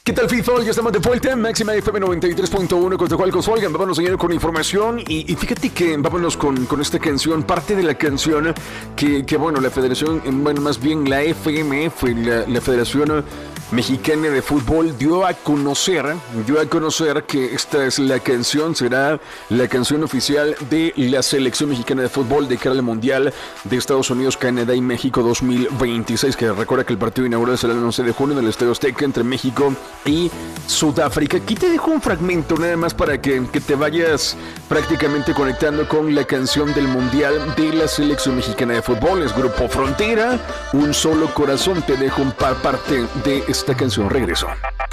¿Qué tal, FIFA? Ya estamos de vuelta. Máxima FM 93.1 con Juan Volgan. Vámonos, señor, con información. Y fíjate que vámonos con esta canción. Parte de la canción que bueno, la Federación, bueno, más bien la FMF, la Federación Mexicana de Fútbol, dio a conocer que esta es la canción, será la canción oficial de la Selección Mexicana de Fútbol de cara al Mundial de Estados Unidos, Canadá y México 2026, que recuerda que el partido inaugural será el 11 de junio en el Estadio Azteca entre México y Sudáfrica. Aquí te dejo un fragmento nada más para que te vayas prácticamente conectando con la canción del Mundial de la Selección Mexicana de Fútbol. Es Grupo Frontera, Un Solo Corazón. Te dejo un parte de esta canción. Regreso.